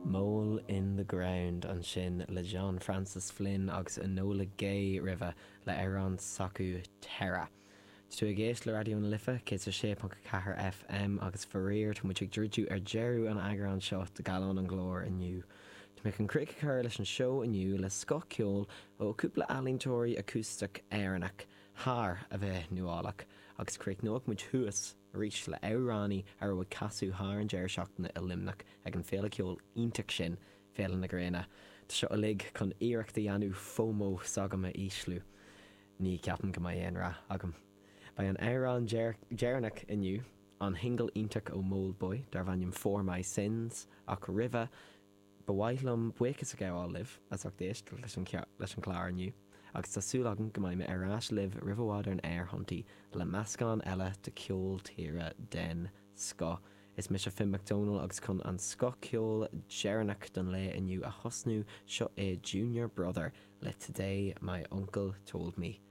Mole in the Ground an sin le John Francis Flynn agus Enola Gay rive le Éireann Sacu Terra. Tú a géist le radio an lifa cé a sé.4 FM agus faréir mu ag dúirú ar jeú an agra an seo de galán an glór aniu. Tá me an cric chuir leis an seo aniu le scociol ó cúpla alíntóirí acoustic éireannach thar a bheith nuálach agus cric nóach mu thuas rís le éireánnaí ar bhfuil casú thar an deir seachtainna i limnach ag an félaceol ionteach sin féile na gréine. Tá seo a lig chun iireachta dhéanú FOMO sagama íslú. Ní ceapan go mai éonra agam. By an Éireann Jearnach iniu, an hingle ionteach ó Moldboy, dar bhainnim for my sins, ach rive, bhaidlam buchas a gáil liv, as ach déist leis an clár aniu. Agus tásúlagan go mai me arás liv rihhád an air huntaí le meascán eile de ceol tíre den sco. Is mis a Finn McDonald agus chun an scociol Jearnach don le aniu a hosnú seo é junior brother le Today My Uncle Told Me.